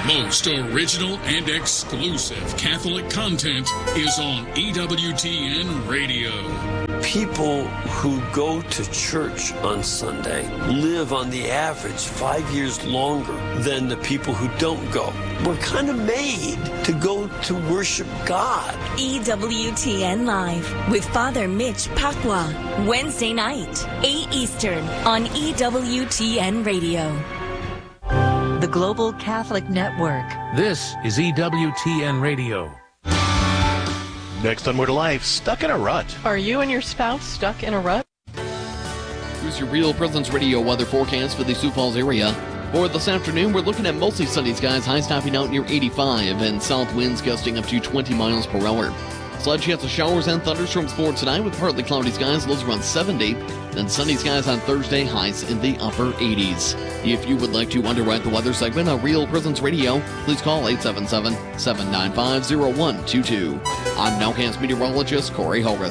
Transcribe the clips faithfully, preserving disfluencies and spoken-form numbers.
most original and exclusive Catholic content is on E W T N Radio. People who go to church on Sunday live on the average five years longer than the people who don't go. We're kind of made to go to worship God. E W T N Live with Father Mitch Pacwa, Wednesday night, eight Eastern on E W T N Radio. The Global Catholic Network. This is E W T N Radio. Next on More to Life, stuck in a rut. Are you and your spouse stuck in a rut? Here's your Real Presence Radio weather forecast for the Sioux Falls area. For this afternoon, we're looking at mostly sunny skies, highs topping out near eighty-five, and south winds gusting up to twenty miles per hour. Slight chance of showers and thunderstorms for tonight with partly cloudy skies, lows around seventy. Then sunny skies on Thursday, highs in the upper eighties. If you would like to underwrite the weather segment on Real Presence Radio, please call eight seven seven, seven nine five, zero one two two. I'm Nowcast meteorologist Corey Holrith.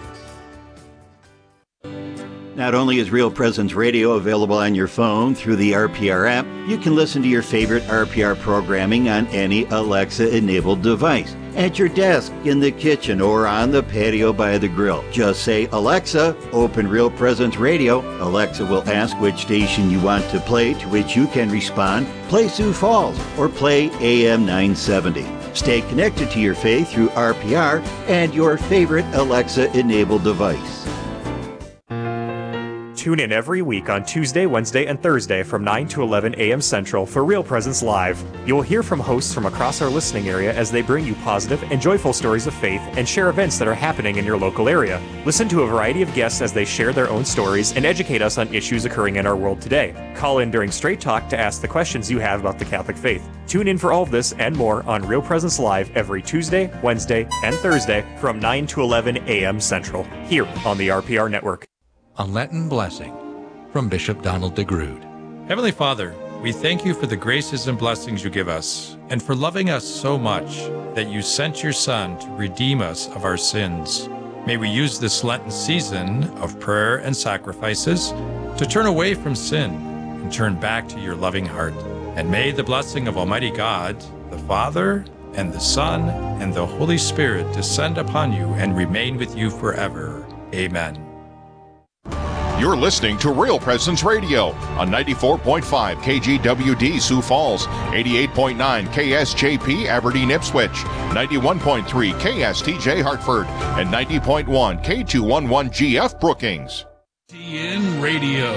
Not only is Real Presence Radio available on your phone through the R P R app, you can listen to your favorite R P R programming on any Alexa-enabled device. At your desk, in the kitchen, or on the patio by the grill. Just say, Alexa, open Real Presence Radio. Alexa will ask which station you want to play, to which you can respond, play Sioux Falls, or play A M nine seventy. Stay connected to your faith through R P R and your favorite Alexa-enabled device. Tune in every week on Tuesday, Wednesday, and Thursday from nine to eleven a.m. Central for Real Presence Live. You will hear from hosts from across our listening area as they bring you positive and joyful stories of faith and share events that are happening in your local area. Listen to a variety of guests as they share their own stories and educate us on issues occurring in our world today. Call in during Straight Talk to ask the questions you have about the Catholic faith. Tune in for all of this and more on Real Presence Live every Tuesday, Wednesday, and Thursday from nine to eleven a.m. Central, here on the R P R Network. A Lenten blessing from Bishop Donald DeGrood. Heavenly Father, we thank you for the graces and blessings you give us, and for loving us so much that you sent your Son to redeem us of our sins. May we use this Lenten season of prayer and sacrifices to turn away from sin and turn back to your loving heart. And may the blessing of Almighty God, the Father, and the Son, and the Holy Spirit descend upon you and remain with you forever. Amen. You're listening to Real Presence Radio on ninety-four point five K G W D Sioux Falls, eighty-eight point nine K S J P Aberdeen Ipswich, ninety-one point three K S T J Hartford, and ninety point one K two eleven G F Brookings. T N Radio.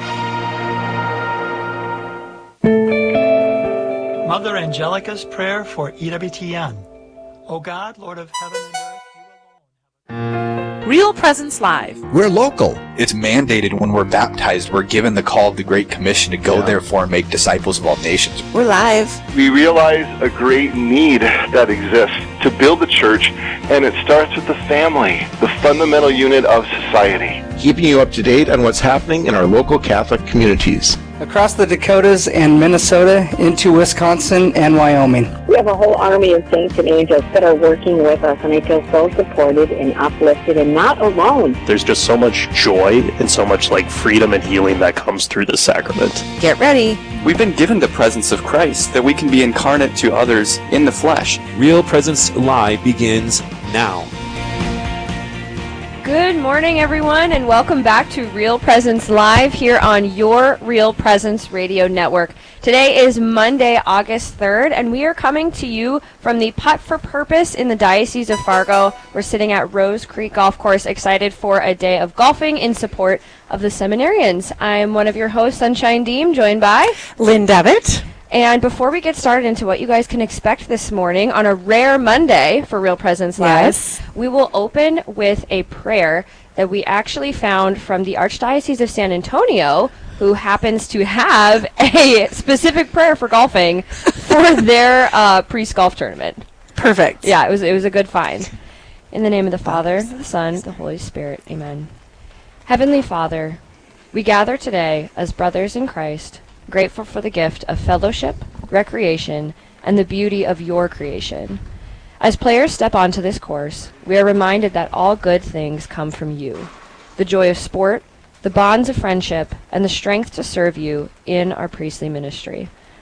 Mother Angelica's prayer for E W T N. O God, Lord of heaven and earth, you alone. Real Presence Live. We're local. It's mandated when we're baptized. We're given the call of the Great Commission to go, yeah. therefore, and make disciples of all nations. We're live. We realize a great need that exists to build the church, and it starts with the family, the fundamental unit of society. Keeping you up to date on what's happening in our local Catholic communities. Across the Dakotas and Minnesota into Wisconsin and Wyoming. We have a whole army of saints and angels that are working with us, and I feel so supported and uplifted and not alone. There's just so much joy and so much like freedom and healing that comes through the sacrament. Get ready. We've been given the presence of Christ that we can be incarnate to others in the flesh. Real Presence Live begins now. Good morning, everyone, and welcome back to Real Presence Live here on your Real Presence Radio Network. Today is Monday, August third, and we are coming to you from the Putt for Purpose in the Diocese of Fargo. We're sitting at Rose Creek Golf Course, excited for a day of golfing in support of the seminarians. I'm one of your hosts, Sunshine Deem, joined by Lynn Devitt. And before we get started into what you guys can expect this morning on a rare Monday for Real Presence Live, yes. we will open with a prayer that we actually found from the Archdiocese of San Antonio, who happens to have a specific prayer for golfing for their uh, priest golf tournament. Perfect. Yeah, it was it was a good find. In the name of the Father, the Son, the Holy Spirit. Amen. Heavenly Father, we gather today as brothers in Christ, grateful for the gift of fellowship, recreation, and the beauty of your creation. As players step onto this course, we are reminded that all good things come from you. The joy of sport, the bonds of friendship, and the strength to serve you in our priestly ministry.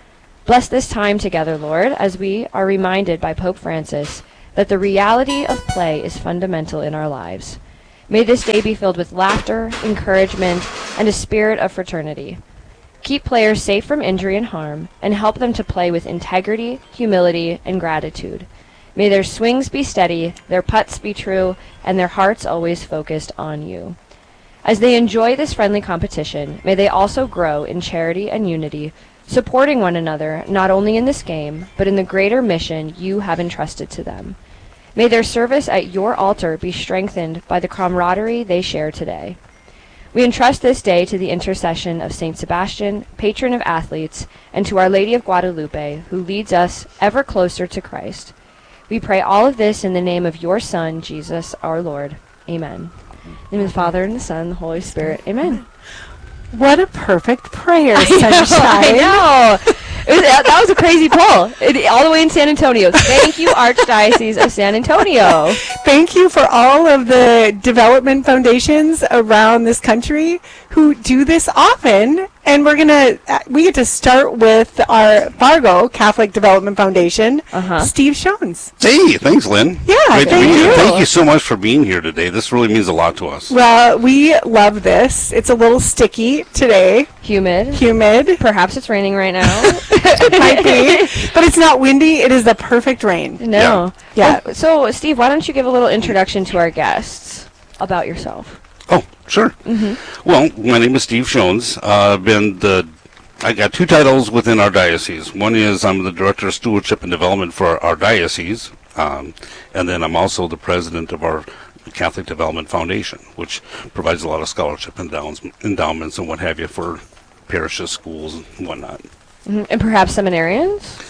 Bless this time together, Lord, as we are reminded by Pope Francis that the reality of play is fundamental in our lives. May this day be filled with laughter, encouragement, and a spirit of fraternity. Keep players safe from injury and harm, and help them to play with integrity, humility, and gratitude. May their swings be steady, their putts be true, and their hearts always focused on you. As they enjoy this friendly competition, may they also grow in charity and unity, supporting one another not only in this game, but in the greater mission you have entrusted to them. May their service at your altar be strengthened by the camaraderie they share today. We entrust this day to the intercession of Saint Sebastian, patron of athletes, and to Our Lady of Guadalupe, who leads us ever closer to Christ. We pray all of this in the name of your Son, Jesus, our Lord. Amen. In the name of the Father, and the Son, and the Holy Spirit. Amen. What a perfect prayer, I know, Sunshine. I know. It was, that, that was a crazy pull. It, all the way in San Antonio. Thank you, Archdiocese of San Antonio. Thank you for all of the development foundations around this country who do this often. And we're going to, uh, we get to start with our Fargo Catholic Development Foundation, uh-huh. Steve Shones. Hey, thanks, Lynn. Yeah, Great thank to meet you. Thank you so much for being here today. This really means a lot to us. Well, we love this. It's a little sticky today. Humid. Humid. Perhaps it's raining right now. It might be. But it's not windy. It is the perfect rain. No. Yeah. Well, so, Steve, why don't you give a little introduction to our guests about yourself? Oh, sure. Mm-hmm. Well, my name is Steve Shones. Uh, I've been the, I got two titles within our diocese. One is I'm the Director of Stewardship and Development for our, our diocese, um, and then I'm also the President of our Catholic Development Foundation, which provides a lot of scholarship endows- endowments and what have you for parishes, schools, and whatnot. Mm-hmm. And perhaps seminarians?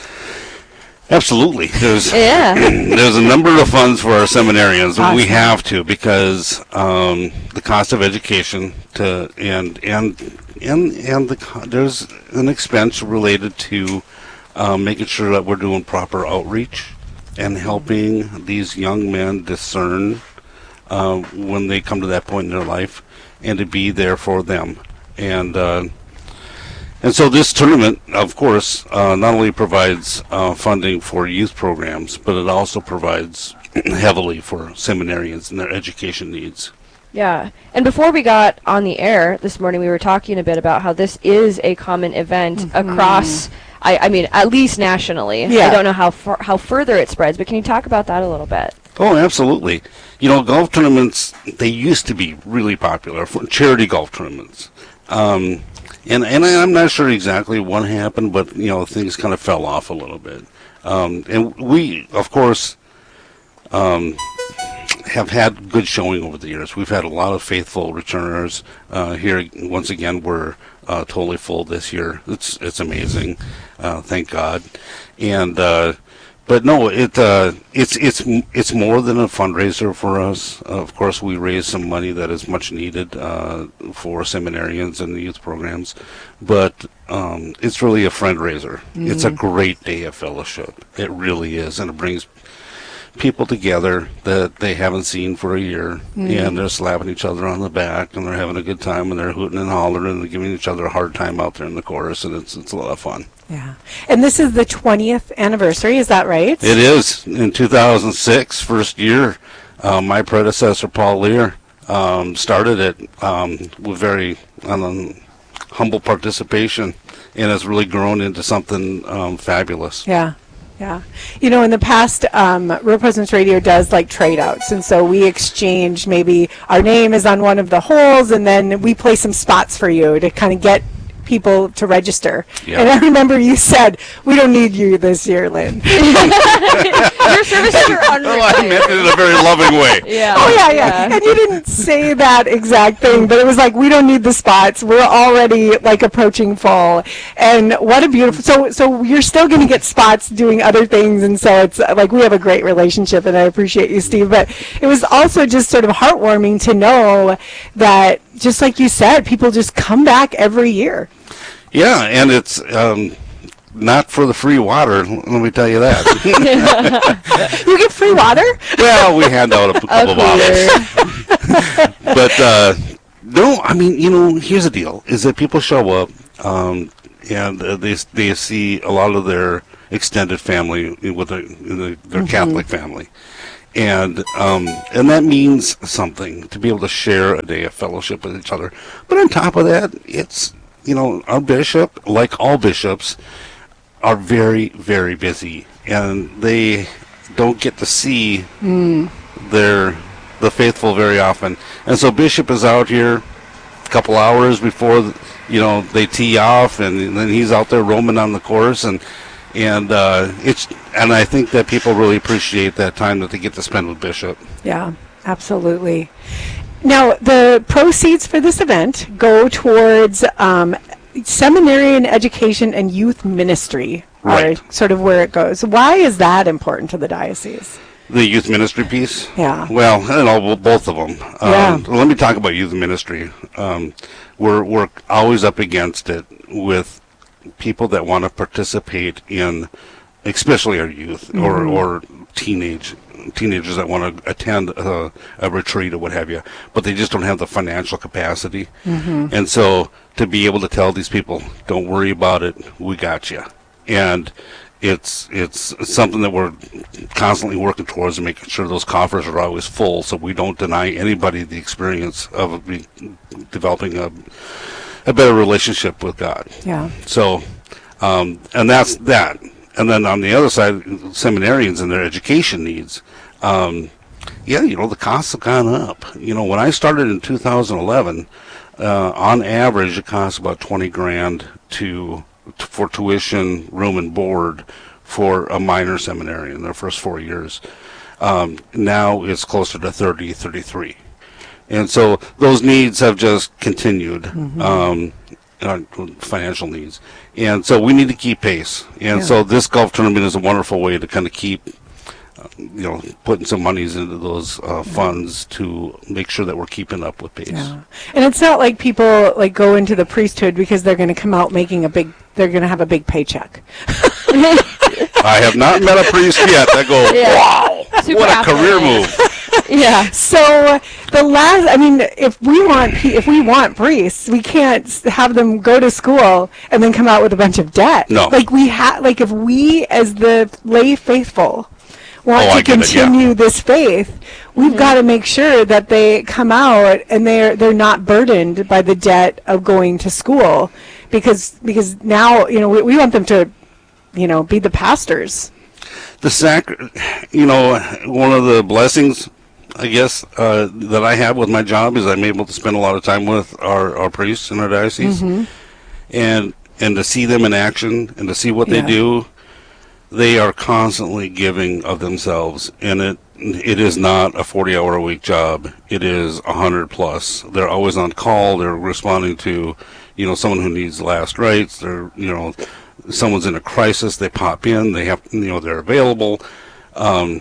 Absolutely. There's yeah. there's a number of funds for our seminarians, and we Awesome. have to because um, the cost of education to and and and and the co- there's an expense related to um, making sure that we're doing proper outreach and helping these young men discern uh, when they come to that point in their life, and to be there for them. And uh, And so this tournament, of course, uh, not only provides uh, funding for youth programs, but it also provides heavily for seminarians and their education needs. Yeah. And before we got on the air this morning, we were talking a bit about how this is a common event Mm-hmm. across, I, I mean, at least nationally. Yeah. I don't know how far, how further it spreads, but can you talk about that a little bit? Oh, absolutely. You know, golf tournaments, they used to be really popular, for charity golf tournaments. Um, and and I, I'm not sure exactly what happened, but, you know, things kind of fell off a little bit. Um, and we, of course, um, have had good showing over the years. We've had a lot of faithful returners. Uh, here, once again, we're uh, totally full this year. It's it's amazing, uh, thank God. And uh, but no, it uh, it's it's it's more than a fundraiser for us. Uh, of course, we raise some money that is much needed uh, for seminarians and the youth programs, but um, it's really a friend raiser. Mm-hmm. It's a great day of fellowship. It really is, and it brings people together that they haven't seen for a year, mm. and they're slapping each other on the back, and they're having a good time, and they're hooting and hollering, and they're giving each other a hard time out there in the chorus, and it's it's a lot of fun. Yeah. And this is the twentieth anniversary, is that right? It is. In two thousand six, first year, uh, my predecessor, Paul Lear, um, started it um, with very um, humble participation, and has really grown into something um, fabulous. Yeah. Yeah. You know, in the past, um, Real Presence Radio does like trade outs. And so we exchange, maybe our name is on one of the holes, and then we play some spots for you to kind of get people to register. Yeah. And I remember you said, we don't need you this year, Lynn. Your services are unrequired. Oh, I meant it in a very loving way. Yeah. Oh, yeah, yeah, Yeah. And you didn't say that exact thing, but it was like, we don't need the spots. We're already like approaching fall. And what a beautiful, so so you're still going to get spots doing other things. And so it's uh, like we have a great relationship, and I appreciate you, Steve. But it was also just sort of heartwarming to know that, just like you said, people just come back every year. Yeah, and it's um, not for the free water, let me tell you that. You get free water? Well, we hand out a p- couple bottles. But, uh, no, I mean, you know, here's the deal, is that people show up, um, and uh, they they see a lot of their extended family with their, their Mm-hmm. Catholic family, and um, and that means something to be able to share a day of fellowship with each other. But on top of that, it's, you know, our bishop, like all bishops, are very, very busy, and they don't get to see Mm. their the faithful very often. And so Bishop is out here a couple hours before, you know, they tee off, and then he's out there roaming on the course, and and uh, it's and I think that people really appreciate that time that they get to spend with Bishop. Yeah, absolutely. Now, the proceeds for this event go towards um, seminarian education and youth ministry, Right. are sort of where it goes. Why is that important to the diocese? The youth ministry piece? Yeah. Well, you know, both of them. Yeah. Um, let me talk about youth ministry. Um, we're we're always up against it with people that want to participate in, especially our youth or Mhm. or teenage teenagers that want to attend a, a retreat or what have you, but they just don't have the financial capacity. Mhm. And so to be able to tell these people, don't worry about it, we got you. And it's it's something that we're constantly working towards, and making sure those coffers are always full, so we don't deny anybody the experience of be, developing a a better relationship with God. Yeah. So, um, and that's that. And then on the other side, seminarians and their education needs. Um, yeah, you know, the costs have gone up. You know, when I started in two thousand eleven, uh, on average, it costs about twenty grand to for tuition, room and board for a minor seminary in their first four years. Um, now it's closer to thirty, thirty-three. And so those needs have just continued, Mhm. um, uh, financial needs. And so we need to keep pace. And Yeah. so this golf tournament is a wonderful way to kind of keep, uh, you know, putting some monies into those uh, funds to make sure that we're keeping up with pace. Yeah. And it's not like people like go into the priesthood because they're going to come out making a big, they're going to have a big paycheck. I have not met a priest yet that go, Yeah. wow, Super what a affluent. career move. Yeah. So the last, I mean, if we want, pe- if we want priests, we can't s- have them go to school and then come out with a bunch of debt. No. Like we have, like if we as the lay faithful want Oh, I to get it, yeah. continue this faith, we've got to make sure that they come out and they're they're not burdened by the debt of going to school, because because now you know we, we want them to, you know, be the pastors. The sac, you know, one of the blessings, I guess, uh, that I have with my job is I'm able to spend a lot of time with our, our priests in our diocese, Mhm. and and to see them in action and to see what Yeah. they do. They are constantly giving of themselves, and it it is not a forty hour a week job. It is a hundred plus. They're always on call. They're responding to, you know, someone who needs last rites. They're, you know, someone's in a crisis. They pop in. They have, you know, they're available. Um,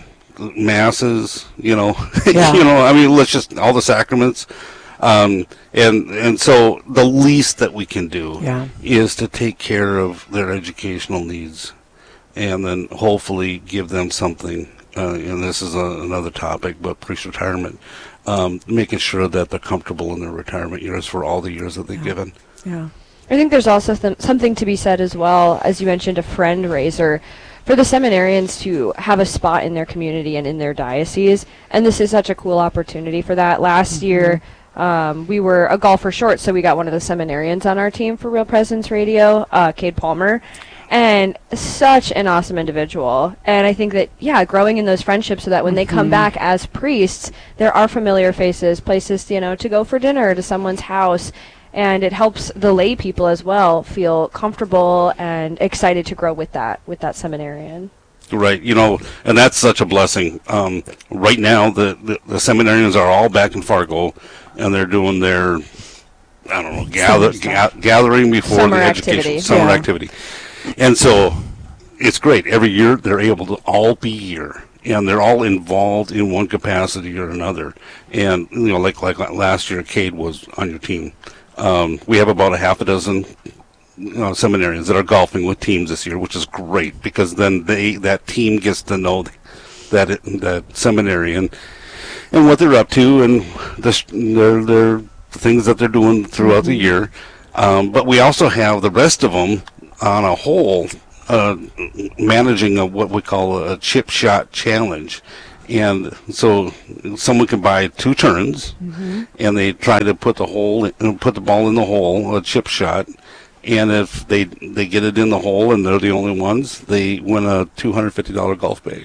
masses, you know, Yeah. you know. I mean, let's just all the sacraments. Um, and and so the least that we can do Yeah. is to take care of their educational needs, and then hopefully give them something. Uh, and this is a, another topic, but priest retirement, um, making sure that they're comfortable in their retirement years for all the years that they've given. Yeah. I think there's also th- something to be said as well, as you mentioned, a friend raiser, for the seminarians to have a spot in their community and in their diocese. And this is such a cool opportunity for that. Last Mm-hmm. year, um, we were a golfer short, so we got one of the seminarians on our team for Real Presence Radio, uh, Cade Palmer. And such an awesome individual. And I think that, yeah, growing in those friendships so that when they come Mhm. back as priests, there are familiar faces, places, you know, to go for dinner to someone's house. And it helps the lay people as well feel comfortable and excited to grow with that, with that seminarian. Right, you know, and that's such a blessing. Um, right now, the, the, the seminarians are all back in Fargo, and they're doing their, I don't know, gather, ga- gathering before Summer the education, activity. summer Yeah. activity. And so it's great. Every year, they're able to all be here, and they're all involved in one capacity or another. And, you know, like, like last year, Cade was on your team. Um, we have about a half a dozen you know, seminarians that are golfing with teams this year, which is great, because then they that team gets to know that it, that seminarian and what they're up to, and the their their things that they're doing throughout the year. Um, but we also have the rest of them on a whole uh, managing a, what we call a chip shot challenge. And so someone can buy two turns, mm-hmm. and they try to put the hole, in, put the ball in the hole, a chip shot. And if they they get it in the hole and they're the only ones, they win a two hundred fifty dollars golf bag.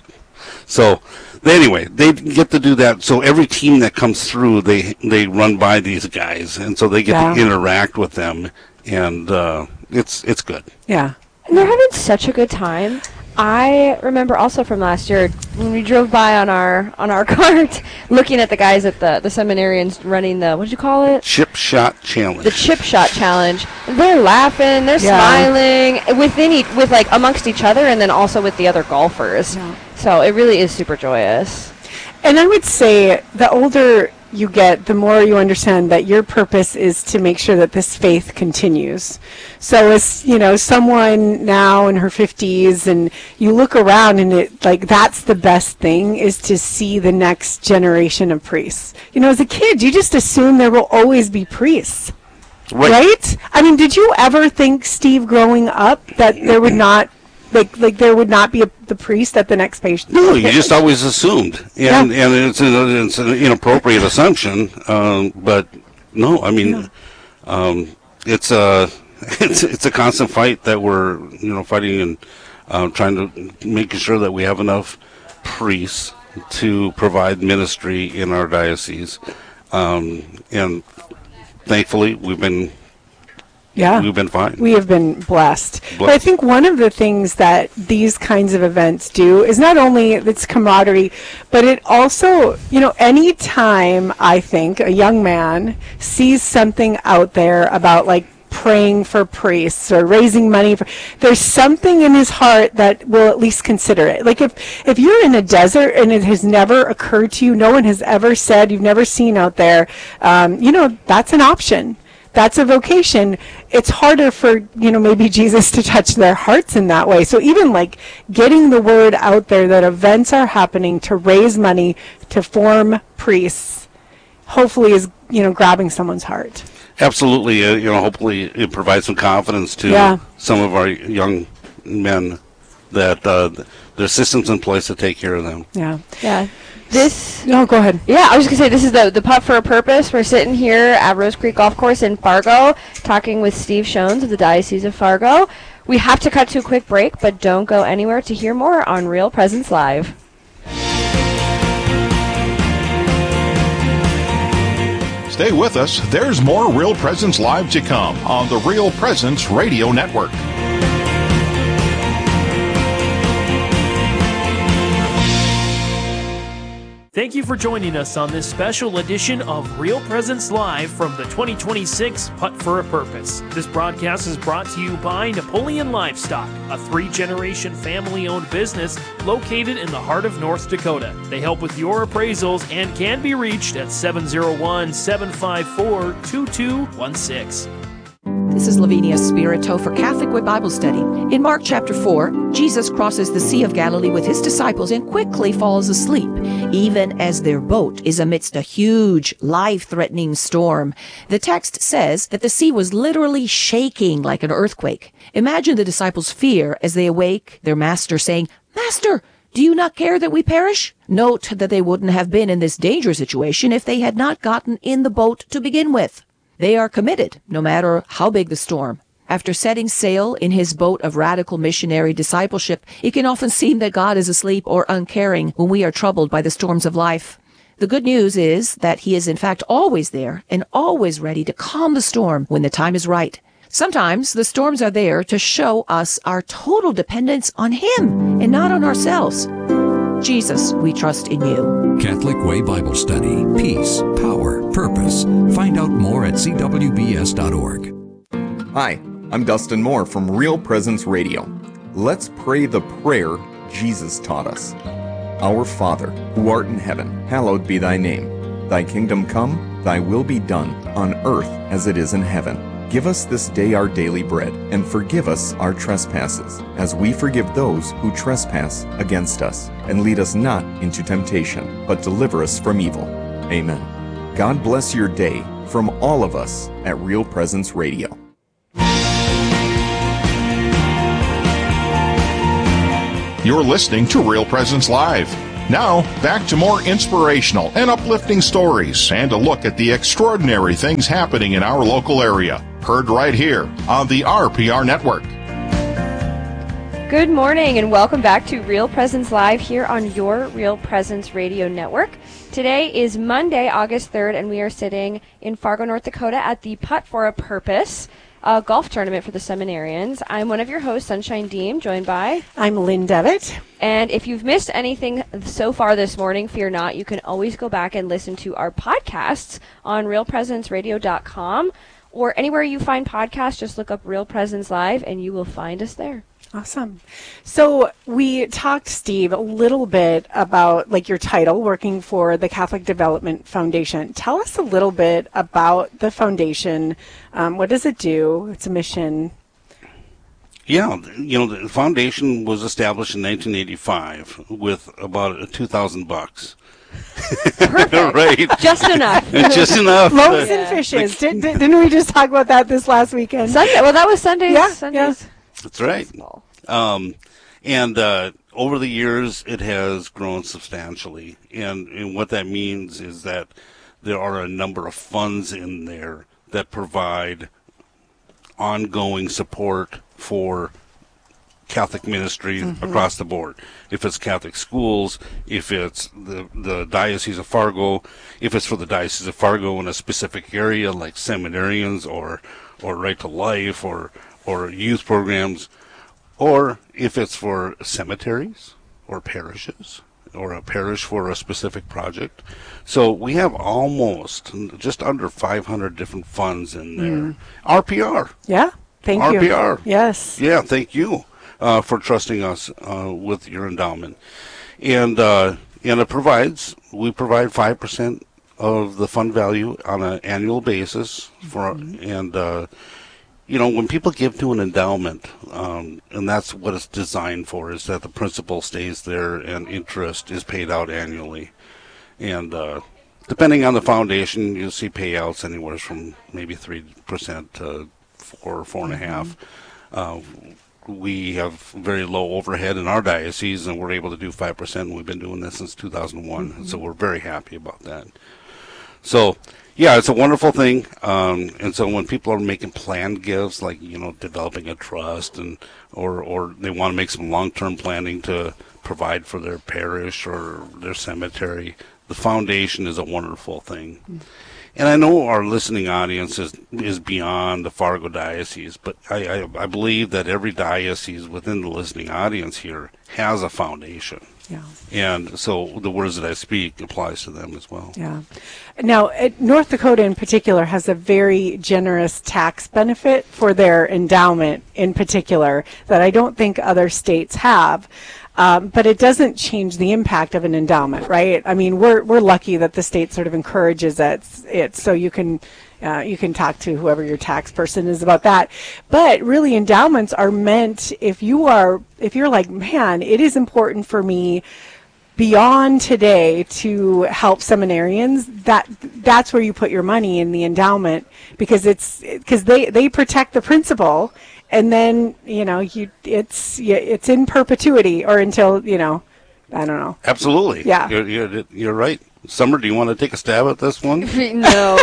So anyway, they get to do that. So every team that comes through, they they run by these guys, and so they get yeah. to interact with them, and uh, it's it's good. Yeah, and they're having such a good time. I remember also from last year when we drove by on our on our cart, looking at the guys at the the seminarians running the, what did you call it? Chip shot challenge. The chip shot challenge. They're laughing, they're Yeah. smiling within each, with like amongst each other, and then also with the other golfers. Yeah. So it really is super joyous. And I would say the older you get, the more you understand that your purpose is to make sure that this faith continues. So as, you know, someone now in her fifties, and you look around and it, like, that's the best thing, is to see the next generation of priests. You know, as a kid, you just assume there will always be priests. Right. Right? I mean, did you ever think, Steve, growing up, that there would not Like, like there would not be a, the priest at the next patient. No, you just always assumed, and Yeah. and it's an, it's an inappropriate assumption. Um, but no, I mean, Yeah. um, it's a it's it's a constant fight that we're you know fighting and uh, trying to making sure that we have enough priests to provide ministry in our diocese, um, and thankfully we've been. Yeah, we've been fine. We have been blessed. Blessed. But I think one of the things that these kinds of events do is not only its camaraderie, but it also, you know, any time I think a young man sees something out there about like praying for priests or raising money for, there's something in his heart that will at least consider it. Like if if you're in a desert and it has never occurred to you, no one has ever said, you've never seen out there, um, you know, that's an option. That's a vocation. It's harder for, you know, maybe Jesus to touch their hearts in that way. So even like getting the word out there that events are happening to raise money to form priests, hopefully is, you know, grabbing someone's heart. Absolutely. Uh, you know, hopefully it provides some confidence to Yeah. some of our young men that uh, there's systems in place to take care of them. Yeah. Yeah. This. No, go ahead. Yeah, I was just gonna say this is the the Putt for a Purpose. We're sitting here at Rose Creek Golf Course in Fargo, talking with Steve Shones of the Diocese of Fargo. We have to cut to a quick break, but don't go anywhere to hear more on Real Presence Live. Stay with us. There's more Real Presence Live to come on the Real Presence Radio Network. Thank you for joining us on this special edition of Real Presence Live from the twenty twenty-six Putt for a Purpose. This broadcast is brought to you by Napoleon Livestock, a three-generation family-owned business located in the heart of North Dakota. They help with your appraisals and can be reached at seven oh one, seven five four, two two one six. This is Lavinia Spirito for Catholic Way Bible Study. In Mark chapter four, Jesus crosses the Sea of Galilee with his disciples and quickly falls asleep, even as their boat is amidst a huge, life-threatening storm. The text says that the sea was literally shaking like an earthquake. Imagine the disciples' fear as they awake their master saying, "Master, do you not care that we perish?" Note that they wouldn't have been in this dangerous situation if they had not gotten in the boat to begin with. They are committed, no matter how big the storm. After setting sail in his boat of radical missionary discipleship, it can often seem that God is asleep or uncaring when we are troubled by the storms of life. The good news is that he is in fact always there and always ready to calm the storm when the time is right. Sometimes the storms are there to show us our total dependence on him and not on ourselves. Jesus, we trust in you. Catholic Way Bible Study. Peace, power, purpose. Find out more at c w b s dot org. Hi, I'm Dustin Moore from Real Presence Radio. Let's pray the prayer Jesus taught us. Our Father, who art in heaven, hallowed be thy name. Thy kingdom come, thy will be done, on earth as it is in heaven. Give us this day our daily bread, and forgive us our trespasses, as we forgive those who trespass against us. And lead us not into temptation, but deliver us from evil. Amen. God bless your day from all of us at Real Presence Radio. You're listening to Real Presence Live. Now, back to more inspirational and uplifting stories and a look at the extraordinary things happening in our local area. Heard right here on the R P R Network. Good morning and welcome back to Real Presence Live here on your Real Presence Radio Network. Today is Monday, August third, and we are sitting in Fargo, North Dakota at the Putt for a Purpose uh, golf tournament for the seminarians. I'm one of your hosts, Sunshine Deem, joined by... I'm Lynn Devitt. And if you've missed anything so far this morning, fear not. You can always go back and listen to our podcasts on real presence radio dot com or anywhere you find podcasts. Just look up Real Presence Live and you will find us there. Awesome. So we talked, Steve, a little bit about like your title, working for the Catholic Development Foundation. Tell us a little bit about the foundation. Um, what does it do? It's a mission. Yeah, you know, the foundation was established in nineteen eighty-five with about two thousand bucks. Perfect. Right. Just enough. Just enough. Loaves and fishes. Did, did, didn't we just talk about that this last weekend? Sunday. Well, that was Sundays. Yeah, Sundays. yeah. That's right. Um, and uh, over the years, it has grown substantially. And, and what that means is that there are a number of funds in there that provide ongoing support for Catholic ministry mm-hmm. across the board. If it's Catholic schools, if it's the, the Diocese of Fargo, if it's for the Diocese of Fargo in a specific area like seminarians or, or Right to Life or or youth programs, or if it's for cemeteries or parishes, or a parish for a specific project. So we have almost just under five hundred different funds in there. Mm. R P R. Yeah, thank R P R. you. R P R. Yes. Yeah, thank you uh, for trusting us uh, with your endowment. And uh, and it provides, we provide five percent of the fund value on an annual basis for, mm-hmm. and uh, you know, when people give to an endowment, um, and that's what it's designed for, is that the principal stays there and interest is paid out annually. And uh, depending on the foundation, you'll see payouts anywhere from maybe three percent to four or four and a half. Uh, we have very low overhead in our diocese, and we're able to do five percent. We've been doing this since two thousand one, mm-hmm. so we're very happy about that. So, yeah, it's a wonderful thing, um, and so when people are making planned gifts, like, you know, developing a trust, and or or they want to make some long-term planning to provide for their parish or their cemetery, the foundation is a wonderful thing. Mm-hmm. And I know our listening audience is, is beyond the Fargo Diocese, but I, I, I believe that every diocese within the listening audience here has a foundation. Yeah. And so the words that I speak applies to them as well. Yeah. Now, North Dakota in particular has a very generous tax benefit for their endowment in particular that I don't think other states have. Um, but it doesn't change the impact of an endowment, right? I mean, we're we're lucky that the state sort of encourages it, it so you can uh, you can talk to whoever your tax person is about that. But really, endowments are meant if you are if you're like, man, it is important for me beyond today to help seminarians. That that's where you put your money in the endowment, because it's because they they protect the principal. And then, you know, you it's it's in perpetuity or until, you know, I don't know. Absolutely. Yeah. You're, you're, you're right. Summer, do you want to take a stab at this one? No. No.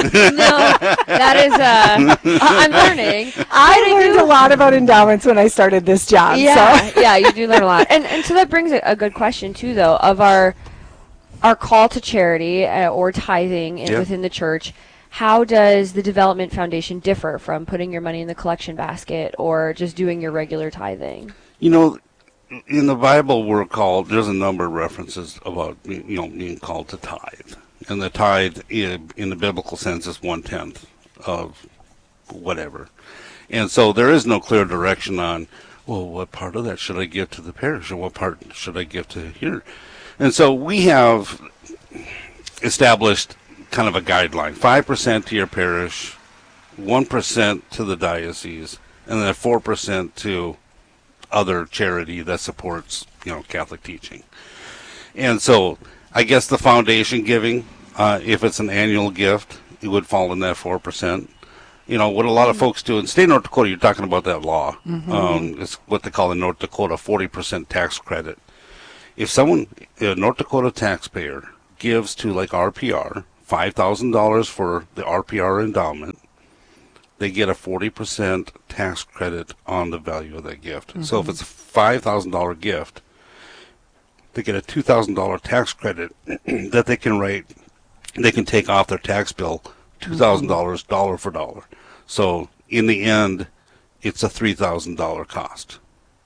That is, uh, I'm learning. I learned a lot about endowments when I started this job. Yeah. So. Yeah, you do learn a lot. And and so that brings a, a good question, too, though, of our, our call to charity uh, or tithing in, yeah. within the church. How does the Development Foundation differ from putting your money in the collection basket or just doing your regular tithing? You know, in the Bible, we're called, there's a number of references about, you know, being called to tithe. And the tithe, in the biblical sense, is one-tenth of whatever. And so there is no clear direction on, well, what part of that should I give to the parish or what part should I give to here? And so we have established kind of a guideline, five percent to your parish, one percent to the diocese, and then four percent to other charity that supports, you know, Catholic teaching. And so I guess the foundation giving, uh, if it's an annual gift, it would fall in that four percent. You know, what a lot of folks do, in state of North Dakota, you're talking about that law. Mm-hmm. Um, it's what they call in North Dakota forty percent tax credit. if someone, a North Dakota taxpayer, gives to like R P R five thousand dollars for the R P R endowment, they get a forty percent tax credit on the value of that gift. Mm-hmm. So if it's a five thousand dollars gift, they get a two thousand dollars tax credit that they can write, they can take off their tax bill two thousand dollars mm-hmm. dollar for dollar. So in the end, it's a three thousand dollars cost.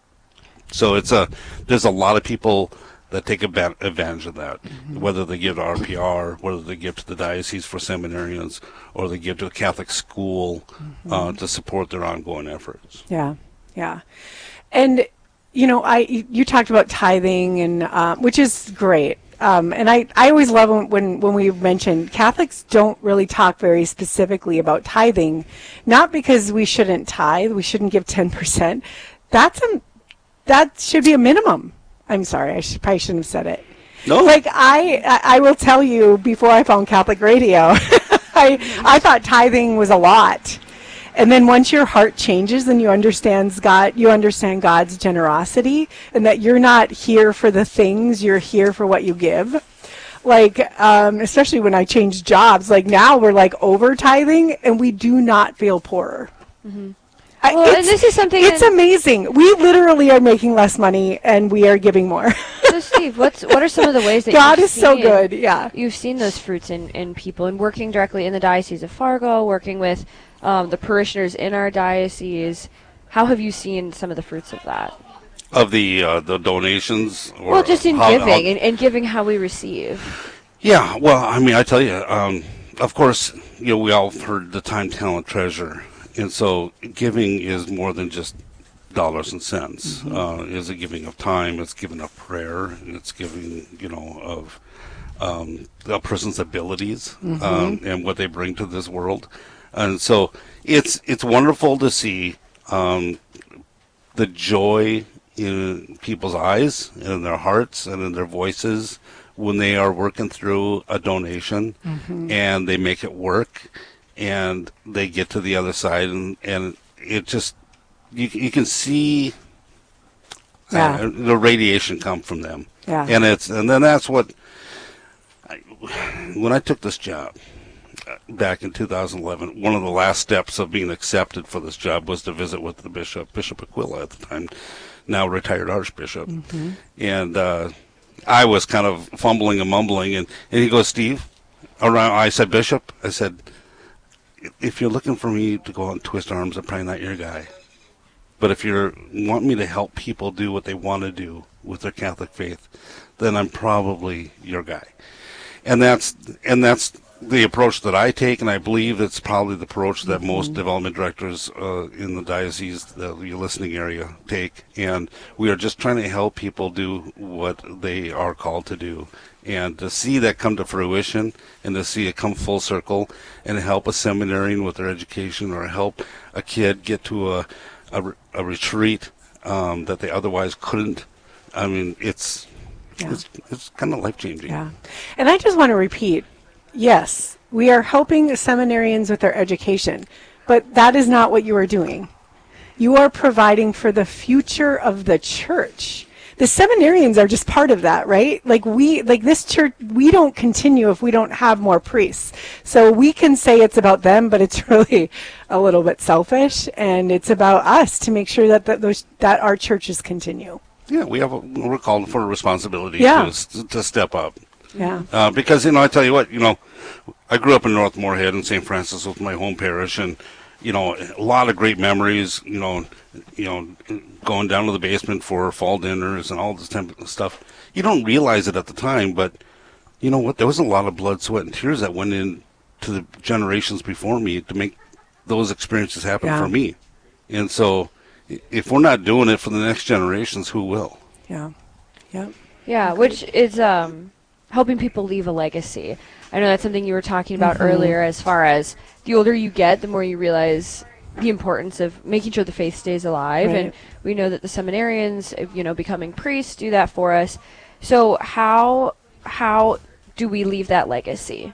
So it's a, there's a lot of people that take advantage of that, mm-hmm. whether they give to R P R, whether they give to the diocese for seminarians, or they give to a Catholic school mm-hmm. uh, to support their ongoing efforts. Yeah, yeah. And, you know, I you talked about tithing, and uh, which is great. Um, and I, I always love when, when, when we mention Catholics don't really talk very specifically about tithing, not because we shouldn't tithe, we shouldn't give ten percent. That's a, that should be a minimum. I'm sorry, I should, probably shouldn't have said it. No. Like, I, I, I will tell you, before I found Catholic Radio, I, I thought tithing was a lot. And then once your heart changes and you understand God, you understand God's generosity, and that you're not here for the things, you're here for what you give. Like, um, especially when I changed jobs, like now we're like over tithing and we do not feel poorer. Mm-hmm. Well, and this is something it's amazing. We literally are making less money and we are giving more. So Steve, what's what are some of the ways that God you've is so seen, good, yeah. You've seen those fruits in, in people, and working directly in the Diocese of Fargo, working with um, the parishioners in our diocese. How have you seen some of the fruits of that? Of the uh, the donations? Or well, just in how, giving, how, and, and giving how we receive. Yeah, well, I mean, I tell you, um, of course, you know, we all heard the time, talent, treasure. And so giving is more than just dollars and cents. Mm-hmm. Uh, it's a giving of time, it's giving of prayer, it's giving, you know, of um, a person's abilities mm-hmm. um, and what they bring to this world. And so it's it's wonderful to see um, the joy in people's eyes and in their hearts and in their voices when they are working through a donation mm-hmm. and they make it work. And they get to the other side, and, and it just, you you can see yeah. uh, the radiation come from them. Yeah. And it's and then that's what, I, when I took this job back in two thousand eleven, one of the last steps of being accepted for this job was to visit with the bishop, Bishop Aquila at the time, now retired Archbishop. Mm-hmm. And uh, I was kind of fumbling and mumbling, and, and he goes, Steve, around, I said, Bishop, I said, if you're looking for me to go out and twist arms, I'm probably not your guy. But if you want me to help people do what they want to do with their Catholic faith, then I'm probably your guy. And that's and that's the approach that I take, and I believe it's probably the approach that mm-hmm. most development directors uh, in the diocese, the listening area, take. And we are just trying to help people do what they are called to do. And to see that come to fruition, and to see it come full circle, and help a seminarian with their education, or help a kid get to a a, a retreat um, that they otherwise couldn't. I mean, it's yeah. it's it's kind of life changing. Yeah, and I just want to repeat. Yes, we are helping seminarians with their education, but that is not what you are doing. You are providing for the future of the church. The seminarians are just part of that, right? Like we, like this church, we don't continue if we don't have more priests. So we can say it's about them, but it's really a little bit selfish, and it's about us to make sure that that, those, that our churches continue. Yeah, we have a, we're called for a responsibility yeah. to to step up. Yeah. Uh, because, you know, I tell you what, you know, I grew up in North Moorhead, and Saint Francis was my home parish, and, you know, a lot of great memories, you know, you know, going down to the basement for fall dinners and all this type of stuff. You don't realize it at the time, but you know what? There was a lot of blood, sweat, and tears that went into the generations before me to make those experiences happen yeah. for me. And so if we're not doing it for the next generations, who will? Yeah. Yeah. Yeah, which is um, helping people leave a legacy. I know that's something you were talking about mm-hmm. earlier, as far as the older you get, the more you realize the importance of making sure the faith stays alive. Right. And we know that the seminarians, you know, becoming priests do that for us. So how how do we leave that legacy?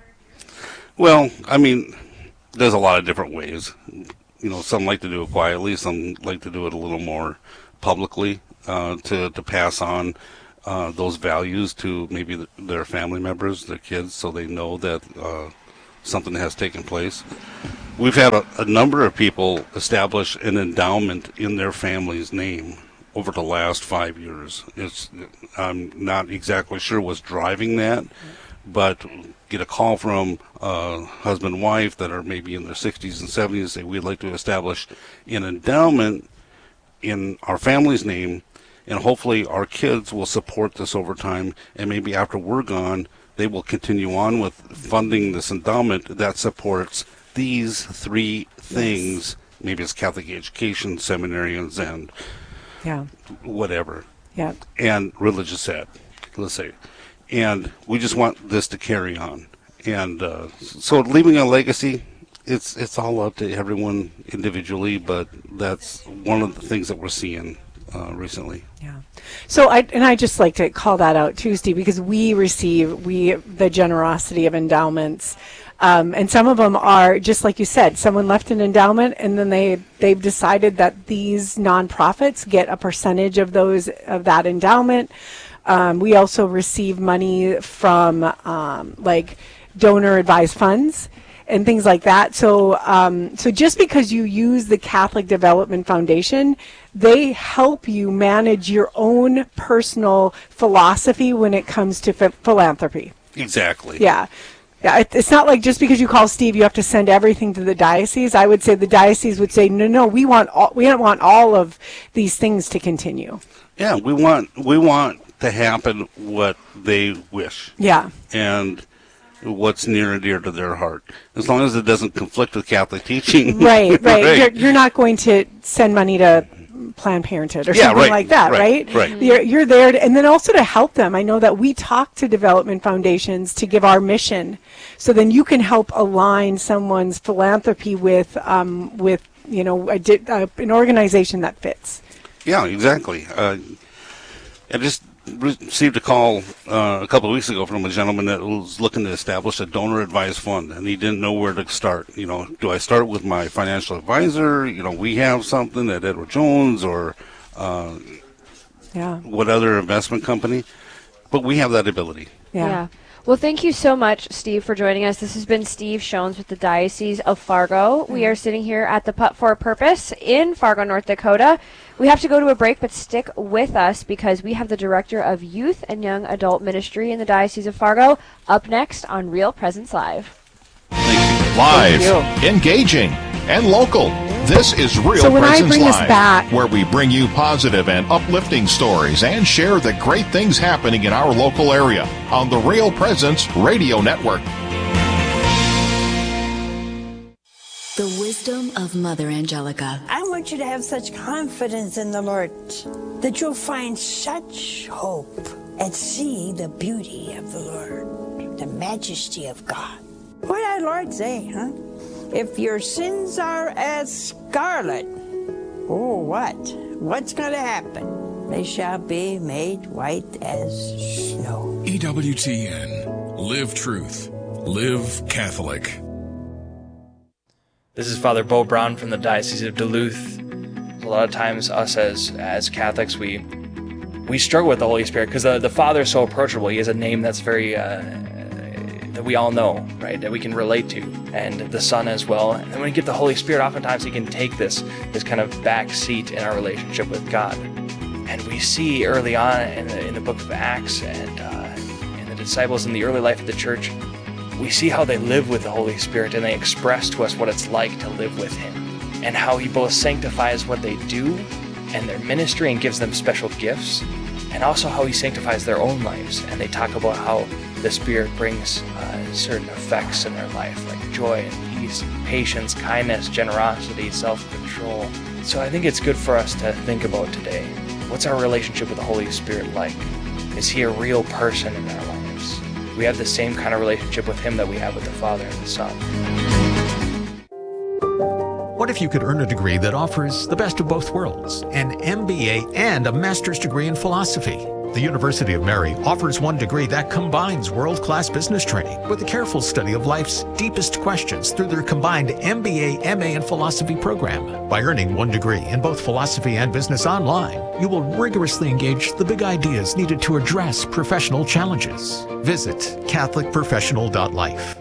Well, I mean, there's a lot of different ways. You know, some like to do it quietly, some like to do it a little more publicly, uh, to, to pass on uh, those values to maybe th- their family members, their kids, so they know that uh, something has taken place. We've had a, a number of people establish an endowment in their family's name over the last five years. It's, I'm not exactly sure what's driving that, but get a call from uh, husband and wife that are maybe in their sixties and seventies, say we'd like to establish an endowment in our family's name, and hopefully our kids will support this over time, and maybe after we're gone, they will continue on with funding this endowment that supports these three things. Yes. Maybe it's Catholic education, seminarians, and yeah, whatever. Yeah. And religious ed, let's say. And we just want this to carry on. And uh, so leaving a legacy, it's it's all up to everyone individually, but that's one of the things that we're seeing uh, recently. Yeah. So I and I just like to call that out too, Steve, because we receive we the generosity of endowments. Um, and some of them are, just like you said, someone left an endowment and then they, they've decided that these nonprofits get a percentage of those of that endowment. Um, we also receive money from um, like donor advised funds and things like that. So, um, so just because you use the Catholic Development Foundation, they help you manage your own personal philosophy when it comes to ph- philanthropy. Exactly. Yeah. Yeah, it, it's not like just because you call Steve, you have to send everything to the diocese. I would say the diocese would say, no, no, we want all, we don't want all of these things to continue. Yeah, we want we want to happen what they wish. Yeah. And what's near and dear to their heart, as long as it doesn't conflict with Catholic teaching. Right, right. right. You're, you're not going to send money to Planned Parenthood or yeah, something right, like that, right? Right, right. You're, you're there, to, and then also to help them. I know that we talk to development foundations to give our mission, so then you can help align someone's philanthropy with, um, with you know, a di- uh, an organization that fits. Yeah, exactly. Uh, I just received a call uh, a couple of weeks ago from a gentleman that was looking to establish a donor advised fund, and he didn't know where to start. You know, do I start with my financial advisor? You know, we have something at Edward Jones or uh, yeah, what other investment company? But we have that ability. Yeah. yeah. Well, thank you so much, Steve, for joining us. This has been Steve Shones with the Diocese of Fargo. Mm-hmm. We are sitting here at the Putt for a Purpose in Fargo, North Dakota. We have to go to a break, but stick with us because we have the Director of Youth and Young Adult Ministry in the Diocese of Fargo up next on Real Presence Live. Live, engaging, and local. This is Real so when Presence I bring Live, us back, where we bring you positive and uplifting stories and share the great things happening in our local area on the Real Presence Radio Network. The wisdom of Mother Angelica. I want you to have such confidence in the Lord that you'll find such hope and see the beauty of the Lord, the majesty of God. What did our Lord say, huh? If your sins are as scarlet, oh, what? What's going to happen? They shall be made white as snow. E W T N. Live truth. Live Catholic. This is Father Bo Brown from the Diocese of Duluth. A lot of times us as as Catholics, we we struggle with the Holy Spirit because the, the Father is so approachable. He has a name that's very, uh, that we all know, right, that we can relate to, and the Son as well. And then when we get the Holy Spirit, oftentimes he can take this, this kind of back seat in our relationship with God. And we see early on in the, in the book of Acts and uh, in the disciples in the early life of the church, we see how they live with the Holy Spirit and they express to us what it's like to live with Him and how He both sanctifies what they do and their ministry and gives them special gifts, and also how He sanctifies their own lives. And they talk about how the Spirit brings uh, certain effects in their life, like joy and peace, patience, kindness, generosity, self-control. So I think it's good for us to think about today. What's our relationship with the Holy Spirit like? Is He a real person in our lives? Do we have the same kind of relationship with Him that we have with the Father and the Son? What if you could earn a degree that offers the best of both worlds, an M B A and a master's degree in philosophy? The University of Mary offers one degree that combines world-class business training with a careful study of life's deepest questions through their combined M B A, M A, and philosophy program. By earning one degree in both philosophy and business online, you will rigorously engage the big ideas needed to address professional challenges. Visit catholic professional dot life.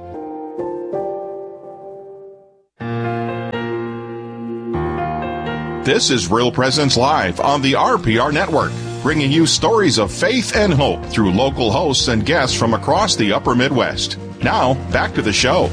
This is Real Presence Live on the R P R Network, bringing you stories of faith and hope through local hosts and guests from across the upper Midwest. Now, back to the show.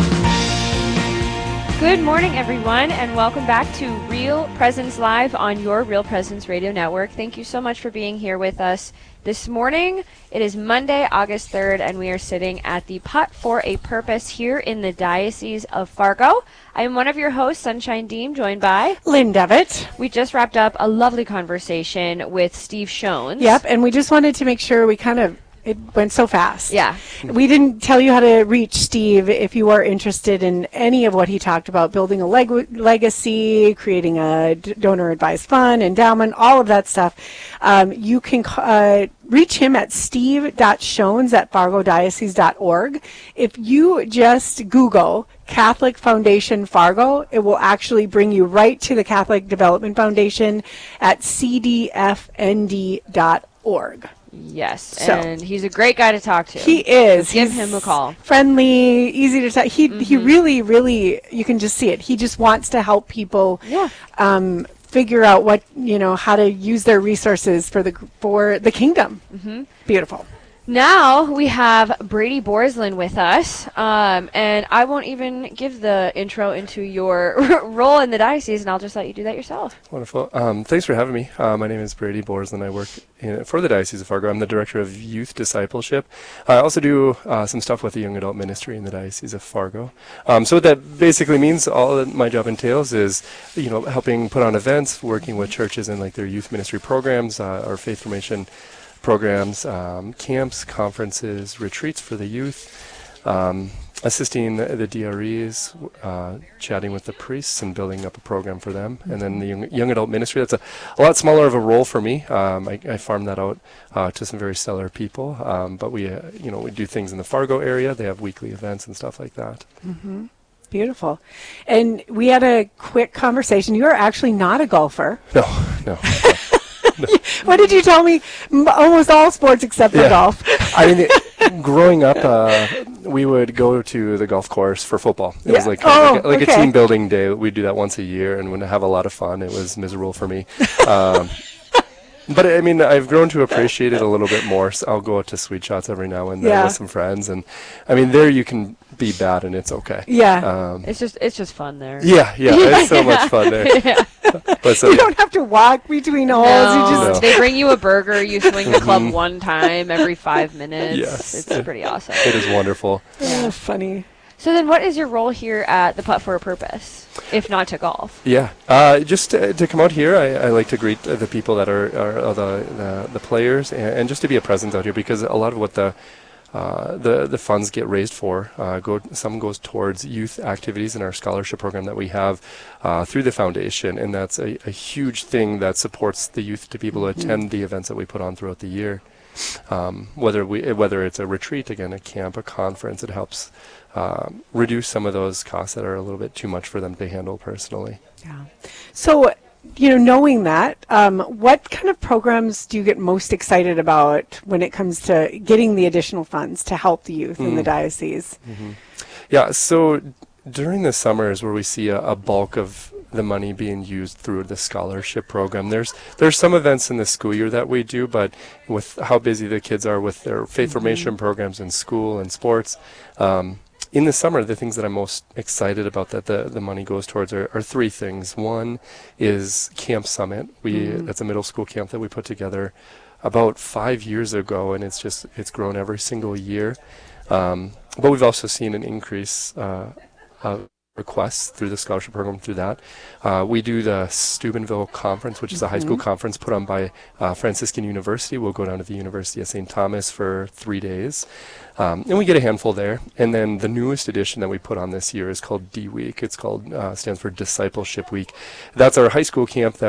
Good morning, everyone, and welcome back to Real Presence Live on your Real Presence Radio Network. Thank you so much for being here with us this morning. It is Monday, August third, and we are sitting at the Putt for a Purpose here in the Diocese of Fargo. I am one of your hosts, Sunshine Deem, joined by Lynn Devitt. We just wrapped up a lovely conversation with Steve Shones. Yep, and we just wanted to make sure we kind of, it went so fast. Yeah. We didn't tell you how to reach Steve if you are interested in any of what he talked about, building a leg- legacy, creating a d- donor-advised fund, endowment, all of that stuff. Um, you can uh, reach him at steve dot shones at fargo diocese dot org. If you just Google Catholic Foundation Fargo, it will actually bring you right to the Catholic Development Foundation at c d f n d dot org. Yes, So- and he's a great guy to talk to. He is. So give He's him a call. Friendly, easy to talk. He Mm-hmm. he really, really, you can just see it. He just wants to help people Yeah. um, figure out what, you know, how to use their resources for the for the kingdom. Mhm. Beautiful. Now we have Brady Borslin with us, um, and I won't even give the intro into your role in the diocese, and I'll just let you do that yourself. Wonderful. Um, thanks for having me. Uh, my name is Brady Borslin. I work in, for the Diocese of Fargo. I'm the Director of Youth Discipleship. I also do uh, some stuff with the Young Adult Ministry in the Diocese of Fargo. Um, so what that basically means, all that my job entails is, you know, helping put on events, working with churches in like their youth ministry programs, uh, our faith formation programs, um, camps, conferences, retreats for the youth, um, assisting the, the D R Es, uh, chatting with the priests and building up a program for them. And then the young, young adult ministry, that's a, a lot smaller of a role for me. Um, I, I farm that out uh, to some very stellar people. Um, but we, uh, you know, we do things in the Fargo area. They have weekly events and stuff like that. Mm-hmm. Beautiful. And we had a quick conversation. You are actually not a golfer. No, no. What did you tell me? M- Almost all sports except for Yeah. golf. I mean, it, growing up, uh, we would go to the golf course for football. It Yeah. was like, Oh, like, a, like okay. a team building day. We'd do that once a year and would have a lot of fun. It was miserable for me. Um, but I mean, I've grown to appreciate it a little bit more. So I'll go out to Sweet Shots every now and then Yeah. with some friends. And I mean, there you can be bad and it's okay. Yeah. Um, It's just it's just fun there. Yeah, yeah, it's so much fun there. Yeah. But so, You don't have to walk between holes. No, You just No. they bring you a burger. You swing the club Mhm. one time every five minutes. Yes. It's It- pretty awesome. It is wonderful. Oh, funny. So then, what is your role here at the Putt for a Purpose, if not to golf? Yeah, uh, just to, to come out here, I, I like to greet uh, the people that are, are, are the, the the players, and, and just to be a presence out here, because a lot of what the uh, the the funds get raised for, uh, go some goes towards youth activities in our scholarship program that we have uh, through the foundation, and that's a, a huge thing that supports the youth to be able to Mhm. attend the events that we put on throughout the year. Um, whether we whether it's a retreat, again, a camp, a conference, it helps um, reduce some of those costs that are a little bit too much for them to handle personally. Yeah. So, you know, knowing that, um, what kind of programs do you get most excited about when it comes to getting the additional funds to help the youth in the Mm. diocese? Mm-hmm. Yeah, so during the summers where we see a, a bulk of the money being used through the scholarship program, there's there's some events in the school year that we do, but with how busy the kids are with their faith Mhm. formation programs in school and sports, um, in the summer, the things that I'm most excited about that the, the money goes towards are, are three things. One is Camp Summit. We Mhm. That's a middle school camp that we put together about five years ago, and it's just it's grown every single year. Um, but we've also seen an increase uh, of requests through the scholarship program through that. Uh, we do the Steubenville Conference, which is a high school Mhm. conference put on by uh, Franciscan University. We'll go down to the University of Saint Thomas for three days. Um, and we get a handful there. And then the newest edition that we put on this year is called D Week. It's called, uh, stands for Discipleship Week. That's our high school camp that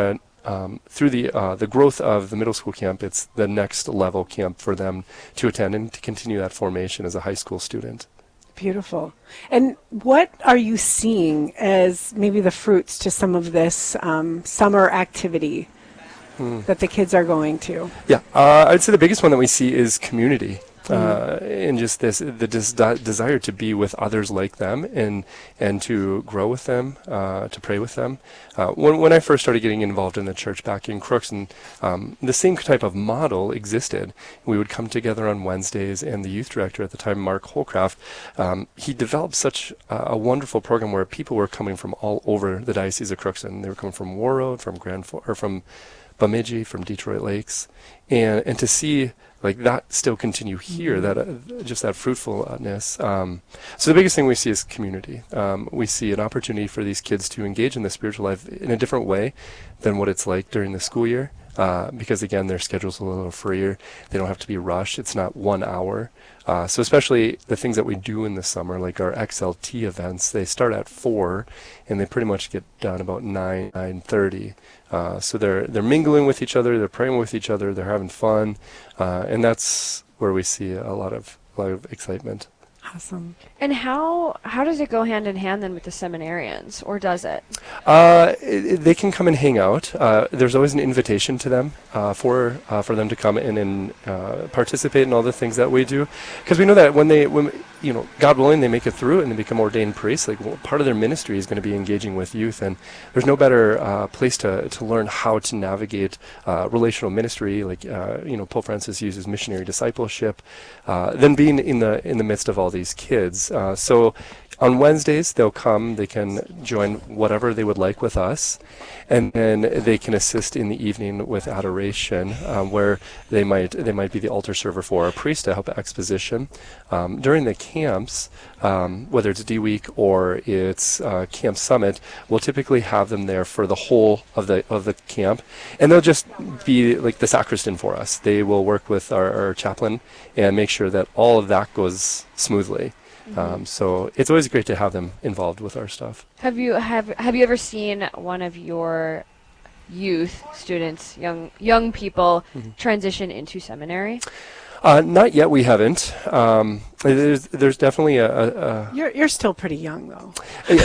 um, through the uh, the growth of the middle school camp, it's the next level camp for them to attend and to continue that formation as a high school student. Beautiful. And what are you seeing as maybe the fruits to some of this um, summer activity hmm. that the kids are going to? Yeah, uh, I'd say the biggest one that we see is community. Uh, and just this, the des- desire to be with others like them and and to grow with them, uh, to pray with them. Uh, when when I first started getting involved in the church back in Crookston, um, the same type of model existed. We would come together on Wednesdays, and the youth director at the time, Mark Holcraft, um, he developed such a, a wonderful program where people were coming from all over the Diocese of Crookston. They were coming from Warroad, from Grand Fo- or from Bemidji, from Detroit Lakes, and and to see like that still continue here, that uh, just that fruitfulness. Um, so the biggest thing we see is community. Um, we see an opportunity for these kids to engage in the spiritual life in a different way than what it's like during the school year. Uh, because again, their schedule's a little freer. They don't have to be rushed. It's not one hour. Uh, so especially the things that we do in the summer, like our X L T events, they start at four, and they pretty much get done about nine, nine thirty. Uh, so they're they're mingling with each other, they're praying with each other, they're having fun, uh, and that's where we see a lot of a lot of excitement. Awesome. And how how does it go hand in hand then with the seminarians, or does it? Uh, it, it they can come and hang out. Uh, there's always an invitation to them uh, for uh, for them to come in and uh, participate in all the things that we do, because we know that when they when you know, God willing, they make it through it and they become ordained priests. Like, well, part of their ministry is going to be engaging with youth, and there's no better uh, place to to learn how to navigate uh, relational ministry. Like, uh, you know, Pope Francis uses missionary discipleship, uh, than being in the in the midst of all these kids. Uh, so. On Wednesdays, they'll come, they can join whatever they would like with us, and then they can assist in the evening with adoration, um, where they might they might be the altar server for a priest to help exposition. Um, during the camps, um, whether it's D Week or it's uh, Camp Summit, we'll typically have them there for the whole of the of the camp, and they'll just be like the sacristan for us. They will work with our, our chaplain and make sure that all of that goes smoothly. Mm-hmm. Um, so it's always great to have them involved with our stuff. Have you have have you ever seen one of your youth students, young young people, mm-hmm. transition into seminary? Uh, not yet. We haven't. Um, there's there's definitely a. a, a you're you're still pretty young though.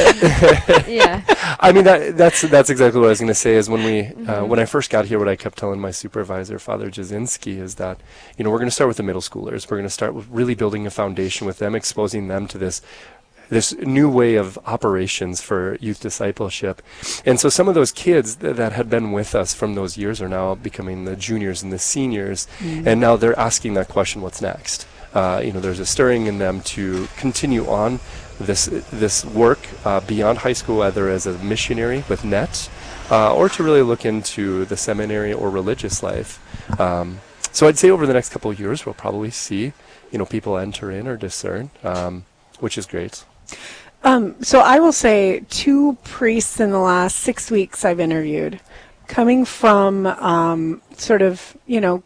Yeah. I mean that that's that's exactly what I was going to say. Is when we Mm-hmm. uh, when I first got here, what I kept telling my supervisor, Father Jasinski, is that you know we're going to start with the middle schoolers. We're going to start with really building a foundation with them, exposing them to this. this new way of operations for youth discipleship. And so some of those kids th- that had been with us from those years are now becoming the juniors and the seniors, mm-hmm. and now they're asking that question, what's next? Uh, you know, there's a stirring in them to continue on this this work uh, beyond high school, either as a missionary with N E T, uh, or to really look into the seminary or religious life. Um, so I'd say over the next couple of years, we'll probably see, you know, people enter in or discern, um, which is great. Um, so I will say two priests in the last six weeks I've interviewed, coming from um, sort of, you know,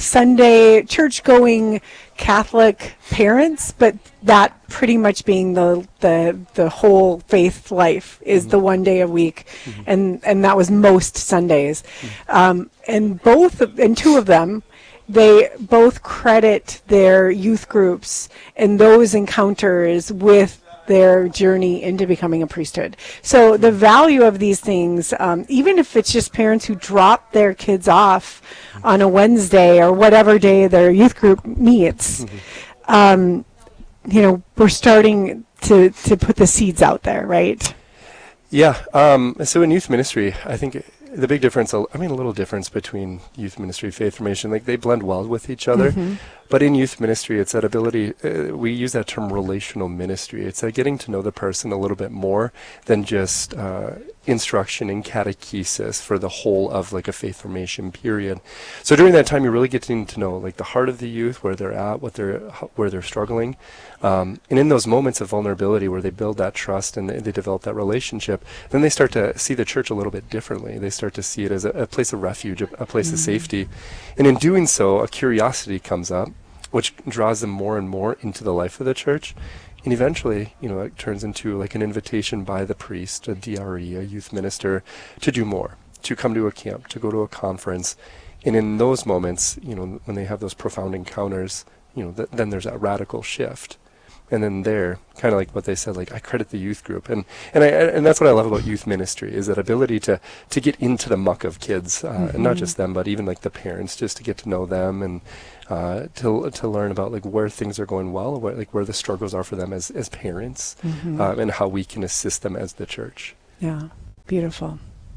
Sunday church-going Catholic parents, but that pretty much being the the, the whole faith life is mm-hmm. the one day a week, mm-hmm. and, and that was most Sundays. Mm-hmm. Um, and both, of, and two of them, they both credit their youth groups and those encounters with their journey into becoming a priesthood. So the value of these things, um, even if it's just parents who drop their kids off on a Wednesday or whatever day their youth group meets, mm-hmm. um, you know, we're starting to, to put the seeds out there, right? Yeah. Um, so in youth ministry, I think the big difference, I mean, a little difference between youth ministry, faith formation, like they blend well with each other. Mm-hmm. But in youth ministry, it's that ability, uh, we use that term relational ministry. It's that getting to know the person a little bit more than just uh, instruction and catechesis for the whole of like a faith formation period. So during that time, you're really getting to know like the heart of the youth, where they're at, what they're, where they're struggling. Um, and in those moments of vulnerability where they build that trust and they, they develop that relationship, then they start to see the church a little bit differently. They start to see it as a, a place of refuge, a, a place mm-hmm. of safety. And in doing so, a curiosity comes up, which draws them more and more into the life of the church. And eventually, you know, it turns into like an invitation by the priest, a D R E, a youth minister, to do more. to come to a camp, to go to a conference. And in those moments, you know, when they have those profound encounters, you know, th- then there's that radical shift. And then there, kind of like what they said, like I credit the youth group, and and I and that's what I love about youth ministry, is that ability to to get into the muck of kids, uh, mm-hmm. and not just them, but even like the parents, just to get to know them and uh, to to learn about like where things are going well, where, like where the struggles are for them as as parents, mm-hmm. um, and how we can assist them as the church. Yeah, beautiful.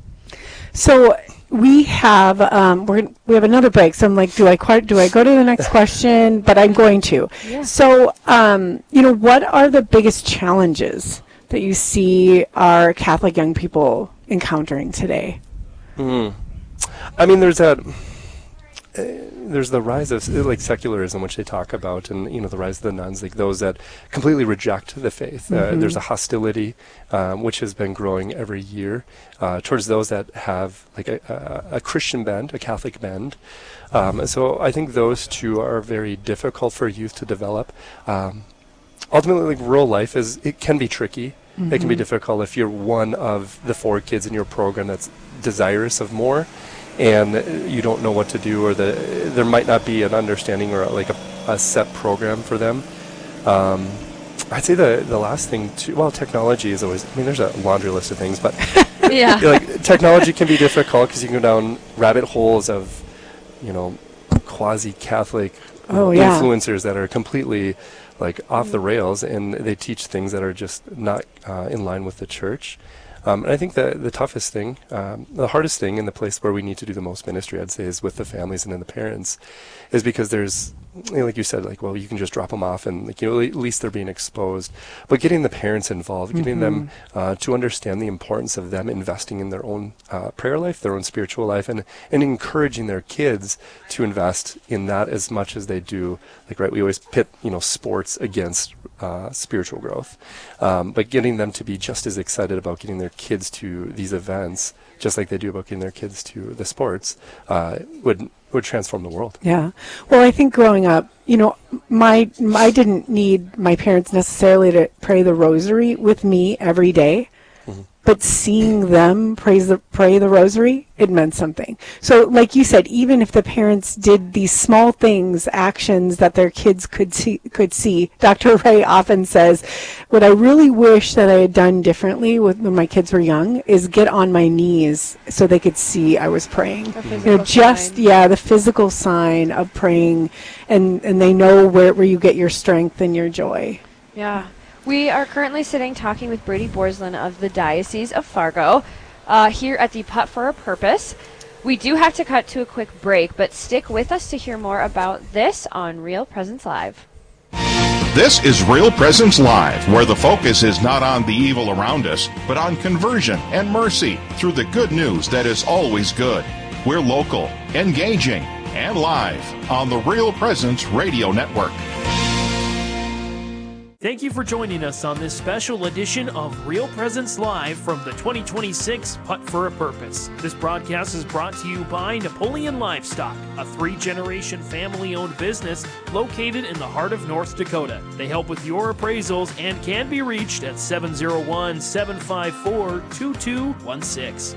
So we have um, we're we have another break. So I'm like, do I quite do I go to the next question? But I'm going to. Yeah. So um, you know, what are the biggest challenges that you see our Catholic young people encountering today? Mm. I mean, there's that. Uh, there's the rise of uh, like secularism, which they talk about, and you know the rise of the nuns, like those that completely reject the faith. Uh, Mm-hmm. there's a hostility, um, which has been growing every year, uh, towards those that have like a, a, a Christian bend, a Catholic bend. Um, so I think those two are very difficult for youth to develop. Um, ultimately, like rural life is it can be tricky. Mm-hmm. It can be difficult if you're one of the four kids in your program that's desirous of more, and you don't know what to do, or the there might not be an understanding or like a, a set program for them. Um, I'd say the the last thing too. Well, technology is always. I mean, there's a laundry list of things, but Yeah. like technology can be difficult because you can go down rabbit holes of, you know, quasi-Catholic Oh, yeah. influencers that are completely like off the rails, and they teach things that are just not uh, in line with the church. Um, and I think that the toughest thing, um, the hardest thing, and the place where we need to do the most ministry, I'd say, is with the families and then the parents, is because there's, you know, like you said, like, well, you can just drop them off, and like, you know, at least they're being exposed. But getting the parents involved, getting them uh, to understand the importance of them investing in their own uh, prayer life, their own spiritual life, and and encouraging their kids to invest in that as much as they do. Like, right, we always pit, you know, sports against uh, spiritual growth, um, but getting them to be just as excited about getting their kids to these events, just like they do about getting their kids to the sports, uh, would would transform the world. Yeah. Well, I think growing up, you know, my, my I didn't need my parents necessarily to pray the rosary with me every day, mm-hmm. but seeing them praise the pray the rosary, it meant something. So, like you said, even if the parents did these small things, actions that their kids could see, could see, Doctor Ray often says, what I really wish that I had done differently with, when my kids were young is get on my knees so they could see I was praying. You know, just, sign. yeah, the physical sign of praying, and, and they know where, where you get your strength and your joy. Yeah. We are currently sitting talking with Brady Borslin of the Diocese of Fargo uh, here at the Putt for a Purpose. We do have to cut to a quick break, but stick with us to hear more about this on Real Presence Live. This is Real Presence Live, where the focus is not on the evil around us, but on conversion and mercy through the good news that is always good. We're local, engaging, and live on the Real Presence Radio Network. Thank you for joining us on this special edition of Real Presence Live from the twenty twenty-six Putt for a Purpose. This broadcast is brought to you by Napoleon Livestock, a three-generation family-owned business located in the heart of North Dakota. They help with your appraisals and can be reached at seven oh one, seven five four, two two one six.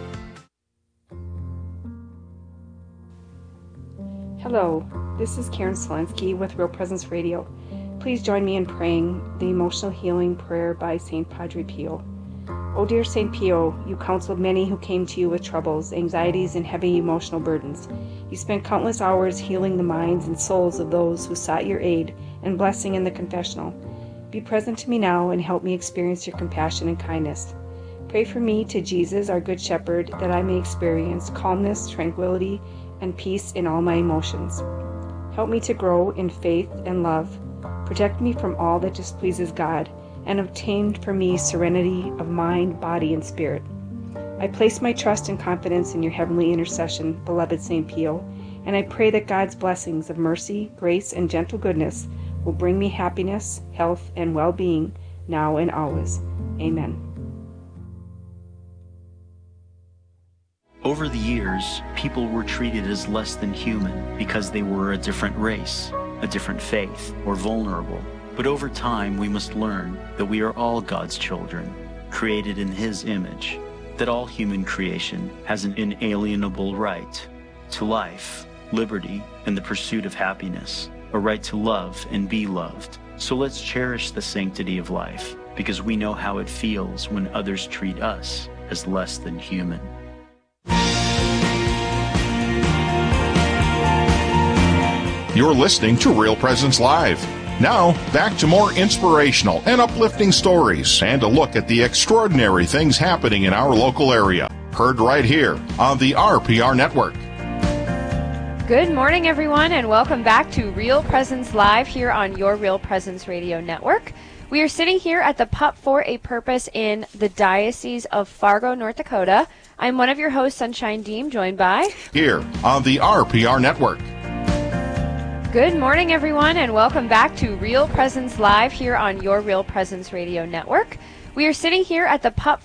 Hello, this is Karen Selensky with Real Presence Radio. Please join me in praying the emotional healing prayer by Saint Padre Pio. O dear Saint Pio, you counseled many who came to you with troubles, anxieties, and heavy emotional burdens. You spent countless hours healing the minds and souls of those who sought your aid and blessing in the confessional. Be present to me now and help me experience your compassion and kindness. Pray for me to Jesus, our Good Shepherd, that I may experience calmness, tranquility, and peace in all my emotions. Help me to grow in faith and love. Protect me from all that displeases God, and obtain for me serenity of mind, body, and spirit. I place my trust and confidence in your heavenly intercession, beloved Saint Pio, and I pray that God's blessings of mercy, grace, and gentle goodness will bring me happiness, health, and well-being now and always. Amen. Over the years, people were treated as less than human because they were a different race, a different faith, or vulnerable. But over time, we must learn that we are all God's children, created in His image. that all human creation has an inalienable right to life, liberty, and the pursuit of happiness, a right to love and be loved. So let's cherish the sanctity of life, because we know how it feels when others treat us as less than human. You're listening to Real Presence Live. Now, back to more inspirational and uplifting stories and a look at the extraordinary things happening in our local area. Heard right here on the R P R Network. Good morning, everyone, and welcome back to Real Presence Live here on your Real Presence Radio Network. We are sitting here at the Putt for a Purpose in the Diocese of Fargo, North Dakota. I'm one of your hosts, Sunshine Deem, joined by... Here on the R P R Network. Good morning, everyone, and welcome back to Real Presence Live here on your Real Presence Radio Network. We are sitting here at the Putt